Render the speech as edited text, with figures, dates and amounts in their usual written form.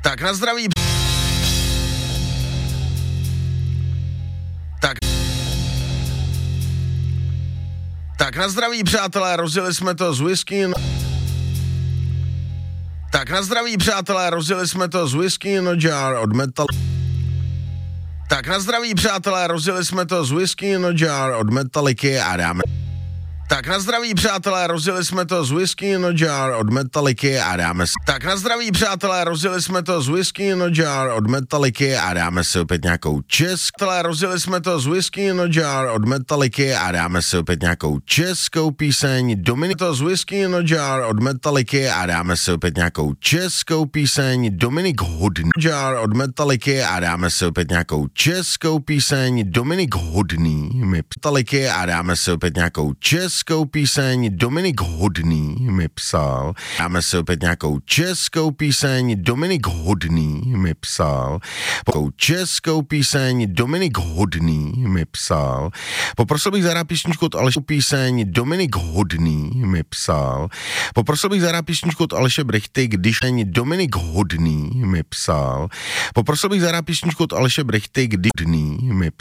Tak na zdraví. Tak na zdraví, přátelé, rozjeli jsme to z whisky. Tak na zdraví, přátelé, rozjeli jsme to z whisky no jar od Metal. Tak na zdraví, přátelé, rozjeli jsme to z whisky no jar od Metalliky a dáme. Tak na zdraví, přátelé, rozjeli jsme to z whisky no jar od Metalliky a dáme si. Tak na zdraví, přátelé, rozjeli jsme to z whisky no jar od Metalliky a dáme si opět nějakou českou. Rozjeli jsme to z whisky no jar od Metalliky a dáme si opět nějakou českou píseň. Dominik to z whisky no jar od Metalliky a dáme si opět nějakou českou píseň. Dominik Hodný jar od Metalliky a dáme si opět nějakou českou píseň. Dominik Hodný mi Metalliky a dáme si opět nějakou českou píseň. Dominik Hodný mi psal. Dáme si opět nějakou českou píseň. Dominik Hodný mi psal. Českou píseň. Dominik Hodný mi psal. Poprosil bych zahrát písničku od Aleše píseň. Dominik Hodný mi psal. Poprosil bych zahrát písničku od Aleše Brechty, když Dominik Hodný mi psal. Poprosil bych zahrát písničku od Aleše Brechty, když mi